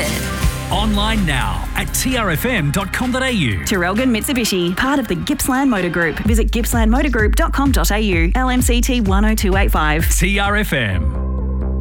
Online now at trfm.com.au. Terrelgan Mitsubishi, part of the Gippsland Motor Group. Visit gippslandmotorgroup.com.au. LMCT 10285. TRFM.